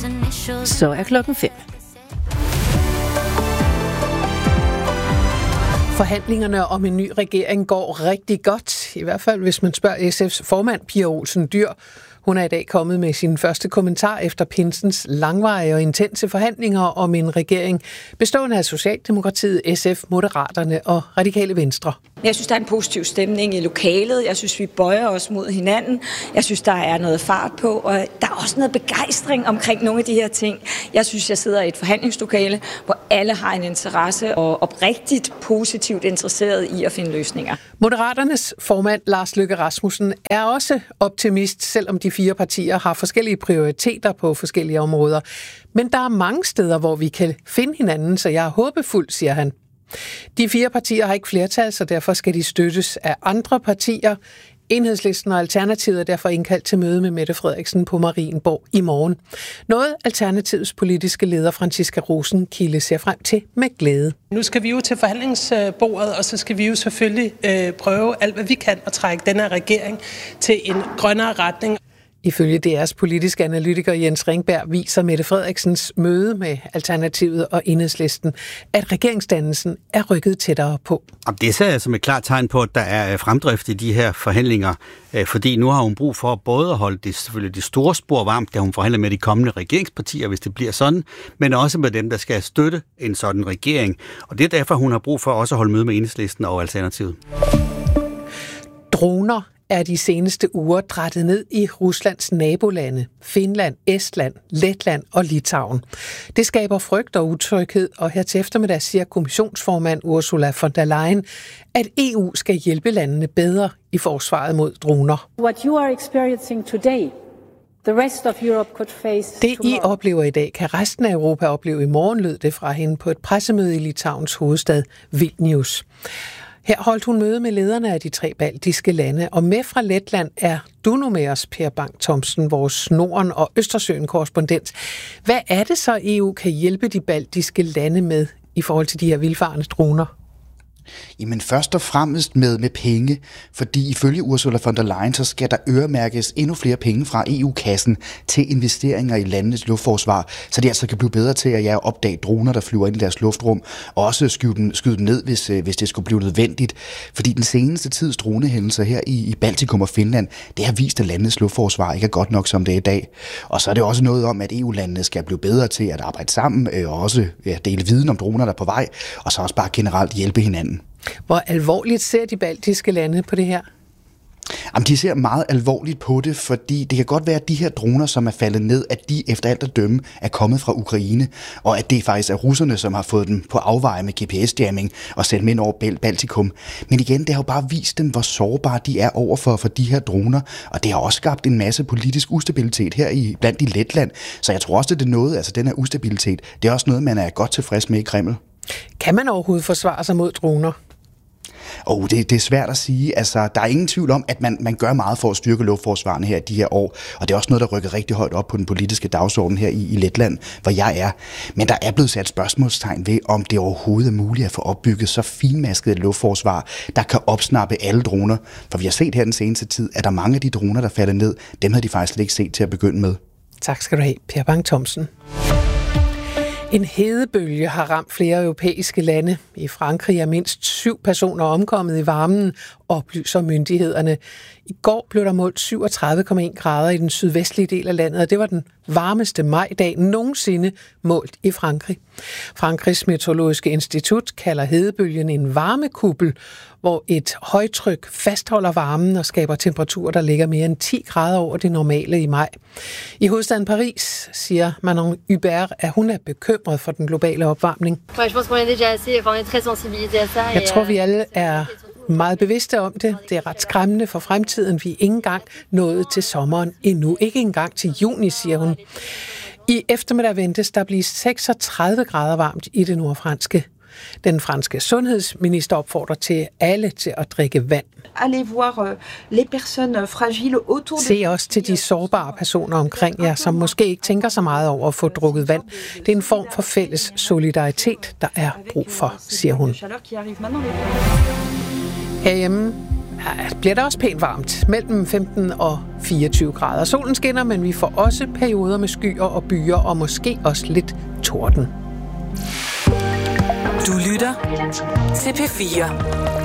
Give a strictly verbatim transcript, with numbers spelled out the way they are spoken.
Så er klokken fem. Forhandlingerne om en ny regering går rigtig godt, i hvert fald hvis man spørger S F's formand Pia Olsen Dyhr. Hun er i dag kommet med sin første kommentar efter pinsens langvarige og intense forhandlinger om en regering bestående af Socialdemokratiet, S F, Moderaterne og Radikale Venstre. Jeg synes, der er en positiv stemning i lokalet. Jeg synes, vi bøjer os mod hinanden. Jeg synes, der er noget fart på, og der er også noget begejstring omkring nogle af de her ting. Jeg synes, jeg sidder i et forhandlingslokale, hvor alle har en interesse og oprigtigt positivt interesseret i at finde løsninger. Moderaternes formand Lars Løkke Rasmussen er også optimist, selvom de fire partier har forskellige prioriteter på forskellige områder. Men der er mange steder, hvor vi kan finde hinanden, så jeg er håbefuld, siger han. De fire partier har ikke flertal, så derfor skal de støttes af andre partier. Enhedslisten og Alternativet er derfor indkaldt til møde med Mette Frederiksen på Marienborg i morgen. Noget Alternativets politiske leder Franciska Rosenkilde ser frem til med glæde. Nu skal vi jo til forhandlingsbordet, og så skal vi jo selvfølgelig øh, prøve alt, hvad vi kan at trække den her regering til en grønnere retning. Ifølge D R's politiske analytiker Jens Ringberg viser Mette Frederiksens møde med Alternativet og Enhedslisten, at regeringsdannelsen er rykket tættere på. Det ser jeg som et klart tegn på, at der er fremdrift i de her forhandlinger, fordi nu har hun brug for både at holde det, selvfølgelig de store spor varmt, da hun forhandler med de kommende regeringspartier, hvis det bliver sådan, men også med dem, der skal støtte en sådan regering. Og det er derfor, hun har brug for også at holde møde med Enhedslisten og Alternativet. Droner er de seneste uger drættet ned i Ruslands nabolande, Finland, Estland, Letland og Litauen. Det skaber frygt og utryghed, og her til eftermiddag siger kommissionsformand Ursula von der Leyen, at E U skal hjælpe landene bedre i forsvaret mod droner. What you are experiencing today, the rest of Europe could face Det I oplever i dag, kan resten af Europa opleve i morgen, lød det fra hende på et pressemøde i Litauens hovedstad Vilnius. Her holdt hun møde med lederne af de tre baltiske lande, og med fra Letland er du nu med os, Per Bang Thomsen, vores Norden- og Østersøen-korrespondent. Hvad er det så, E U kan hjælpe de baltiske lande med i forhold til de her vildfarne droner? Jamen først og fremmest med, med penge, fordi ifølge Ursula von der Leyen, så skal der øremærkes endnu flere penge fra E U-kassen til investeringer i landenes luftforsvar, så de altså kan blive bedre til at ja, opdage droner, der flyver ind i deres luftrum, og også skyde dem, skyde dem ned, hvis, hvis det skulle blive nødvendigt. Fordi den seneste tids dronehændelser her i, i Baltikum og Finland, det har vist, at landenes luftforsvar ikke er godt nok, som det er i dag. Og så er det også noget om, at E U-landene skal blive bedre til at arbejde sammen, og også ja, dele viden om droner, der er på vej, og så også bare generelt hjælpe hinanden. Hvor alvorligt ser de baltiske lande på det her? Jamen, de ser meget alvorligt på det, fordi det kan godt være, at de her droner, som er faldet ned, at de efter alt at dømme er kommet fra Ukraine, og at det faktisk er russerne, som har fået dem på afveje med G P S-jamming og sendt dem ind over Baltikum. Men igen, det har jo bare vist dem, hvor sårbare de er overfor for de her droner, og det har også skabt en masse politisk ustabilitet her i blandt i Letland. Så jeg tror også, at det er noget, altså den her ustabilitet, det er også noget, man er godt tilfreds med i Kreml. Kan man overhovedet forsvare sig mod droner? Og oh, det, det er svært at sige. Altså, der er ingen tvivl om, at man, man gør meget for at styrke luftforsvarene her i de her år, og det er også noget, der rykker rigtig højt op på den politiske dagsorden her i, i Letland, hvor jeg er. Men der er blevet sat spørgsmålstegn ved, om det overhovedet er muligt at få opbygget så finmasket et luftforsvar, der kan opsnappe alle droner. For vi har set her den seneste tid, at der er mange af de droner, der falder ned, dem havde de faktisk slet ikke set til at begynde med. Tak skal du have, Per Bang Thomsen. En hedebølge har ramt flere europæiske lande. I Frankrig er mindst syv personer omkommet i varmen, oplyser myndighederne. I går blev der målt syvogtredive komma en grader i den sydvestlige del af landet, og det var den varmeste majdag nogensinde målt i Frankrig. Frankrigs Meteorologiske Institut kalder hedebølgen en varmekuppel, hvor et højtryk fastholder varmen og skaber temperaturer, der ligger mere end ti grader over det normale i maj. I hovedstaden Paris siger Manon Hubert, at hun er bekymret for den globale opvarmning. Jeg tror, vi alle er meget bevidste om det. Det er ret skræmmende for fremtiden. Vi er ikke engang nået til sommeren endnu. Ikke engang til juni, siger hun. I eftermiddag ventes der blive seksogtredive grader varmt i det nordfranske. Den franske sundhedsminister opfordrer til alle til at drikke vand. Se også til de sårbare personer omkring jer, som måske ikke tænker så meget over at få drukket vand. Det er en form for fælles solidaritet, der er brug for, siger hun. Herhjemme Ja, bliver der også pænt varmt. Mellem femten og fireogtyve grader. Solen skinner, men vi får også perioder med skyer og byer, og måske også lidt torden. Du lytter til P fire.